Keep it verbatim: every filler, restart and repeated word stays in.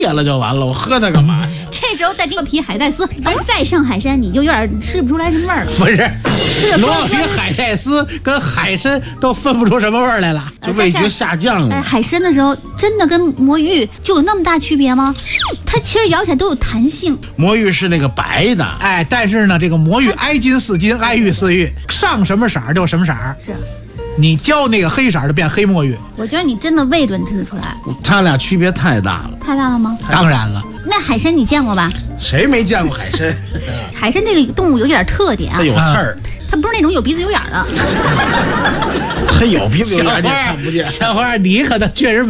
咽了就完了，我喝它干嘛？ 这时候再订个皮海带丝，再上海参，你就有点吃不出来什么味儿了。 不是， 吃罗皮海带丝跟海参都分不出什么味儿来了，就味觉下降了。 哎，海参的时候真的跟魔芋就有那么大区别吗？它其实咬起来都有弹性。 魔芋是那个白的， 哎，但是呢，这个魔芋挨金似金，挨玉似玉，上什么色儿就什么色儿。 是。 你浇那个黑色的变黑魔芋， 我觉得你真的未准吃得出来， 它俩区别太大了。 太大了吗？ 当然了。 那海参你见过吧？ 谁没见过海参？ 海参这个动物有点特点啊， 它有刺儿， 它不是那种有鼻子有眼的。 它有鼻子有眼你也看不见。 小花，你可能确实。